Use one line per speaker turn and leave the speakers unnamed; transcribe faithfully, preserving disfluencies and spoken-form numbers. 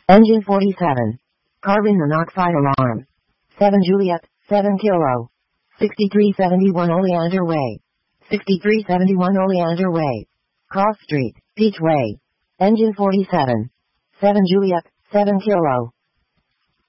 Engine forty-seven. Carbon monoxide alarm. seven Juliet, seven Kilo. sixty-three seventy-one Oleander Way. sixty-three seventy-one Oleander Way. Cross Street, Peach Way. Engine forty-seven. seven Juliet, seven Kilo.